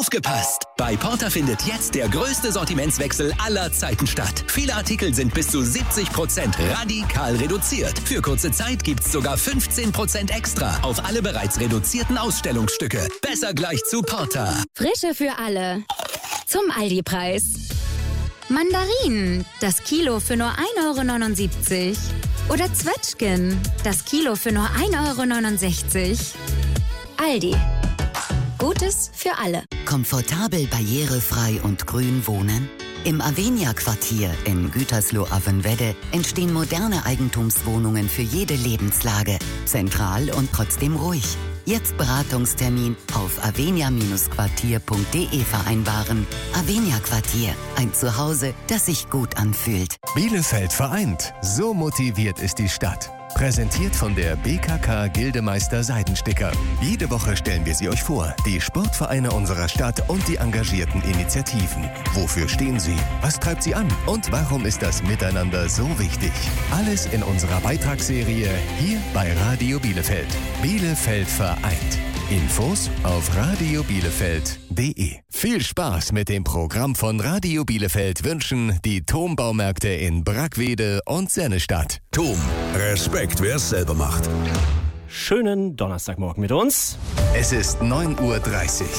Aufgepasst! Bei Porter findet jetzt der größte Sortimentswechsel aller Zeiten statt. Viele Artikel sind bis zu 70% radikal reduziert. Für kurze Zeit gibt's sogar 15% extra auf alle bereits reduzierten Ausstellungsstücke. Besser gleich zu Porter. Frische für alle. Zum Aldi-Preis. Mandarinen, das Kilo für nur 1,79 €. Oder Zwetschgen, das Kilo für nur 1,69 €. Aldi. Gutes für alle. Komfortabel, barrierefrei und grün wohnen? Im Avenia-Quartier in Gütersloh-Avenwedde entstehen moderne Eigentumswohnungen für jede Lebenslage. Zentral und trotzdem ruhig. Jetzt Beratungstermin auf avenia-quartier.de vereinbaren. Avenia-Quartier, ein Zuhause, das sich gut anfühlt. Bielefeld vereint. So motiviert ist die Stadt. Präsentiert von der BKK Gildemeister Seidensticker. Jede Woche stellen wir sie euch vor, die Sportvereine unserer Stadt und die engagierten Initiativen. Wofür stehen sie? Was treibt sie an? Und warum ist das Miteinander so wichtig? Alles in unserer Beitragsserie hier bei Radio Bielefeld. Bielefeld vereint. Infos auf radiobielefeld.de. Viel Spaß mit dem Programm von Radio Bielefeld wünschen die TOM-Baumärkte in Brackwede und Sennestadt. TOM, Respekt, wer es selber macht. Schönen Donnerstagmorgen mit uns. Es ist 9:30 Uhr.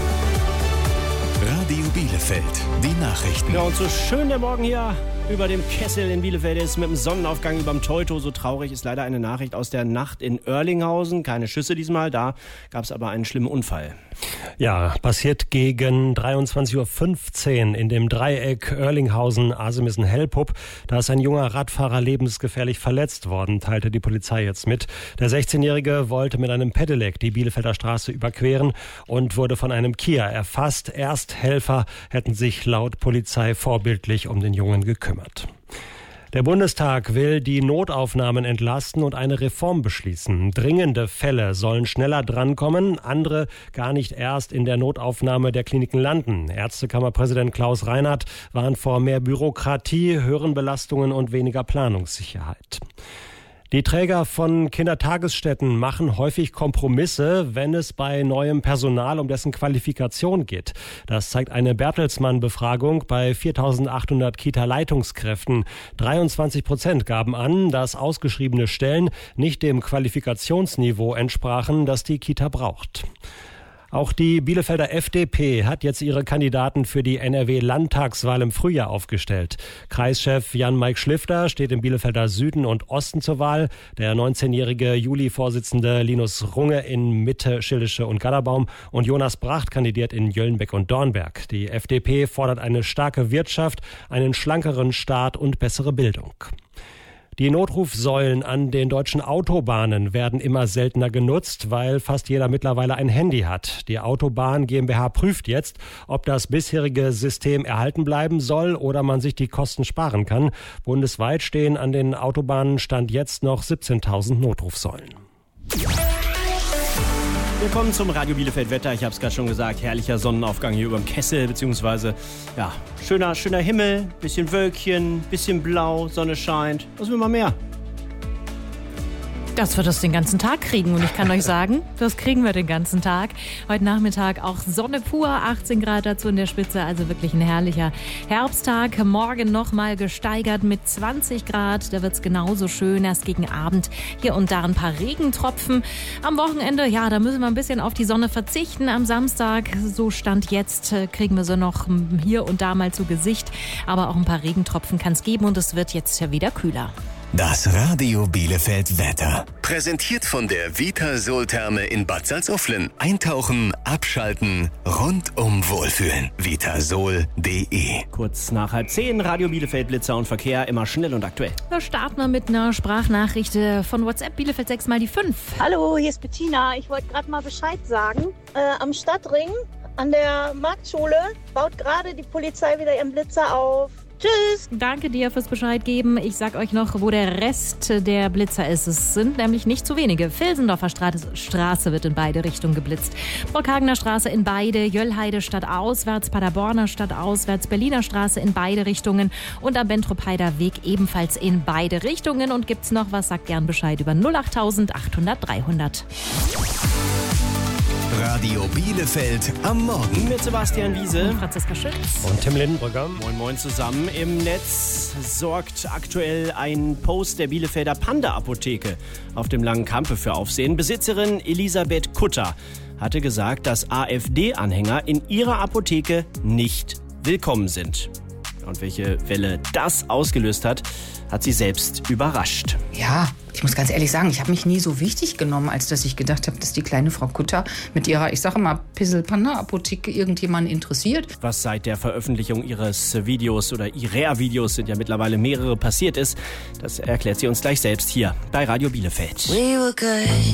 Radio Bielefeld, die Nachrichten. Ja, und so schön der Morgen hier über dem Kessel in Bielefeld ist, mit dem Sonnenaufgang überm Teutow. So traurig ist leider eine Nachricht aus der Nacht in Oerlinghausen. Keine Schüsse diesmal, da gab es aber einen schlimmen Unfall. Ja, passiert gegen 23:15 Uhr in dem Dreieck Oerlinghausen-Asemissen-Hellpupp. Da ist ein junger Radfahrer lebensgefährlich verletzt worden, teilte die Polizei jetzt mit. Der 16-Jährige wollte mit einem Pedelec die Bielefelder Straße überqueren und wurde von einem Kia erfasst. Ersthelfer hätten sich laut Polizei vorbildlich um den Jungen gekümmert. Der Bundestag will die Notaufnahmen entlasten und eine Reform beschließen. Dringende Fälle sollen schneller drankommen, andere gar nicht erst in der Notaufnahme der Kliniken landen. Ärztekammerpräsident Klaus Reinhardt warnt vor mehr Bürokratie, höheren Belastungen und weniger Planungssicherheit. Die Träger von Kindertagesstätten machen häufig Kompromisse, wenn es bei neuem Personal um dessen Qualifikation geht. Das zeigt eine Bertelsmann-Befragung bei 4.800 Kita-Leitungskräften. 23% gaben an, dass ausgeschriebene Stellen nicht dem Qualifikationsniveau entsprachen, das die Kita braucht. Auch die Bielefelder FDP hat jetzt ihre Kandidaten für die NRW-Landtagswahl im Frühjahr aufgestellt. Kreischef Jan-Mike Schlifter steht im Bielefelder Süden und Osten zur Wahl. Der 19-jährige Juli-Vorsitzende Linus Runge in Mitte, Schildische und Gallerbaum und Jonas Bracht kandidiert in Jöllenbeck und Dornberg. Die FDP fordert eine starke Wirtschaft, einen schlankeren Staat und bessere Bildung. Die Notrufsäulen an den deutschen Autobahnen werden immer seltener genutzt, weil fast jeder mittlerweile ein Handy hat. Die Autobahn GmbH prüft jetzt, ob das bisherige System erhalten bleiben soll oder man sich die Kosten sparen kann. Bundesweit stehen an den Autobahnen Stand jetzt noch 17.000 Notrufsäulen. Wir kommen zum Radio Bielefeld Wetter. Ich habe es gerade schon gesagt, herrlicher Sonnenaufgang hier über dem Kessel, beziehungsweise ja, schöner Himmel, bisschen Wölkchen, bisschen blau, Sonne scheint. Was will man mehr? Das wird es den ganzen Tag kriegen und ich kann euch sagen, das kriegen wir den ganzen Tag. Heute Nachmittag auch Sonne pur, 18 Grad dazu in der Spitze, also wirklich ein herrlicher Herbsttag. Morgen nochmal gesteigert mit 20 Grad, da wird es genauso schön, erst gegen Abend hier und da ein paar Regentropfen. Am Wochenende, ja, da müssen wir ein bisschen auf die Sonne verzichten. Am Samstag, so Stand jetzt, kriegen wir sie noch hier und da mal zu Gesicht, aber auch ein paar Regentropfen kann es geben und es wird jetzt wieder kühler. Das Radio Bielefeld Wetter. Präsentiert von der Vitasol-Therme in Bad Salzuflen. Eintauchen, abschalten, rundum wohlfühlen. Vitasol.de. Kurz nach 9:30, Radio Bielefeld, Blitzer und Verkehr, immer schnell und aktuell. Da starten wir mit einer Sprachnachricht von WhatsApp Bielefeld 6x5. Hallo, hier ist Bettina. Ich wollte gerade mal Bescheid sagen. Am Stadtring an der Marktschule baut gerade die Polizei wieder ihren Blitzer auf. Tschüss. Danke dir fürs Bescheid geben. Ich sag euch noch, wo der Rest der Blitzer ist. Es sind nämlich nicht zu wenige. Vilsendorfer Straße wird in beide Richtungen geblitzt. Brockhagener Straße in beide, Jöllheide stadtauswärts, Paderborner stadtauswärts, Berliner Straße in beide Richtungen und am Bentrop-Heider Weg ebenfalls in beide Richtungen. Und gibt's noch was, sagt gern Bescheid über 08000 800 300. Radio Bielefeld am Morgen. Mit Sebastian Wiese. Franziska Schütz. Und Tim Lindenbrücker. Moin Moin zusammen. Im Netz sorgt aktuell ein Post der Bielefelder Panda-Apotheke auf dem Langen Kampe für Aufsehen. Besitzerin Elisabeth Kutter hatte gesagt, dass AfD-Anhänger in ihrer Apotheke nicht willkommen sind. Und welche Welle das ausgelöst hat, hat sie selbst überrascht. Ja, ich muss ganz ehrlich sagen, ich habe mich nie so wichtig genommen, als dass ich gedacht habe, dass die kleine Frau Kutter mit ihrer, ich sage mal, Pissel-Panda-Apotheke irgendjemanden interessiert. Was seit der Veröffentlichung ihres Videos oder ihrer Videos, sind ja mittlerweile mehrere, passiert ist, das erklärt sie uns gleich selbst hier bei Radio Bielefeld. We were good.